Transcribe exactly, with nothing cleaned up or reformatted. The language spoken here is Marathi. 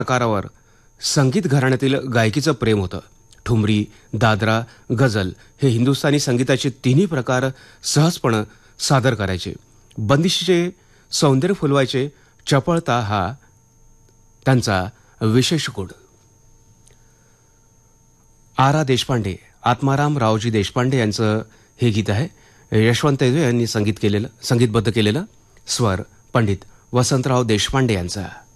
प्रकारावर संगीत घराण्यातील गायकीचं प्रेम होतं. ठुमरी, दादरा, गझल हे हिंदुस्थानी संगीताचे तिन्ही प्रकार सहजपणे सादर करायचे. बंदिशीचे सौंदर्य फुलवायचे. चपळता हा त्यांचा विशेष गुण. आरा देशपांडे, आत्माराम रावजी देशपांडे यांचं हे गीत आहे. यशवंत यांनी संगीत केलेलं संगीतबद्ध केलेलं. स्वर पंडित वसंतराव देशपांडे यांचा.